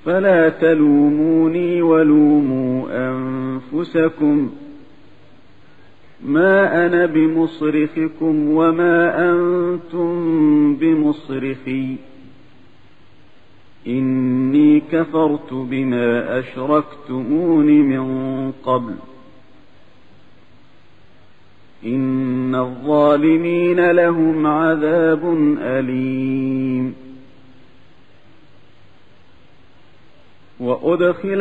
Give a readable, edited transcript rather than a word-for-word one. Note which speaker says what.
Speaker 1: فلا تلوموني ولوموا أنفسكم ما أنا بمصرخكم وما أنتم بمصرخي إني كفرت بما أشركتمون من قبل إن الظالمين لهم عذاب أليم. وأدخل